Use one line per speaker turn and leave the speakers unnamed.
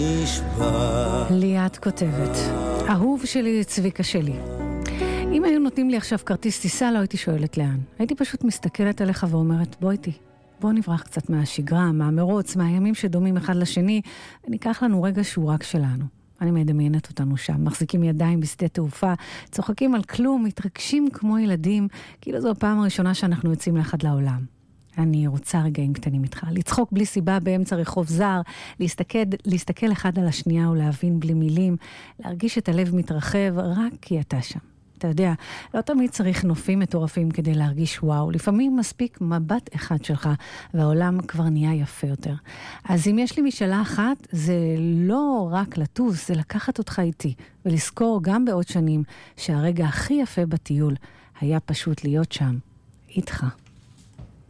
ליאת כותבת, אהוב שלי צביקה שלי, אם היו נותנים לי עכשיו כרטיס טיסה לא הייתי שואלת לאן, הייתי פשוט מסתכלת עליך ואומרת בוא איתי, בוא נברח קצת מהשגרה, מהמרוץ, מהימים שדומים אחד לשני, וניקח לנו רגע שהוא רק שלנו. אני מדמיינת אותנו שם, מחזיקים ידיים בשדה תעופה, צוחקים על כלום, מתרגשים כמו ילדים, כאילו זו הפעם הראשונה שאנחנו יוצאים לאחד לעולם. אני רוצה רגעים קטנים איתך, לצחוק בלי סיבה באמצע רחוב זר, להסתכל אחד על השנייה ולהבין בלי מילים, להרגיש את הלב מתרחב רק כי אתה שם. אתה יודע, לא תמיד צריך נופים מטורפים כדי להרגיש וואו, לפעמים מספיק מבט אחד שלך, והעולם כבר נהיה יפה יותר. אז אם יש לי משאלה אחת, זה לא רק לטוס, זה לקחת אותך איתי, ולזכור גם בעוד שנים, שהרגע הכי יפה בטיול, היה פשוט להיות שם, איתך.